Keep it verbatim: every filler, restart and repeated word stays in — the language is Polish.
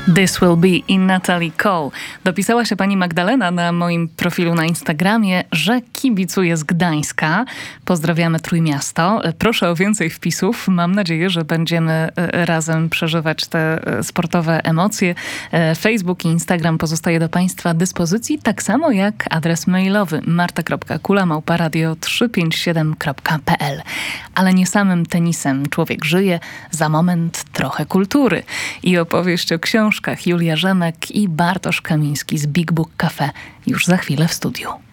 This Will Be i Natalie Cole. Dopisała się pani Magdalena na moim profilu na Instagramie, że kibicuje z Gdańska. Pozdrawiamy Trójmiasto. Proszę o więcej wpisów. Mam nadzieję, że będziemy razem przeżywać te sportowe emocje. Facebook i Instagram pozostaje do państwa dyspozycji, tak samo jak adres mailowy marta kropka kula małpa radio trzysta pięćdziesiąt siedem kropka p l. Ale nie samym tenisem człowiek żyje. Za moment trochę kultury i opowieść o książkach. Julia Rzemek i Bartosz Kamiński z Big Book Cafe już za chwilę w studiu.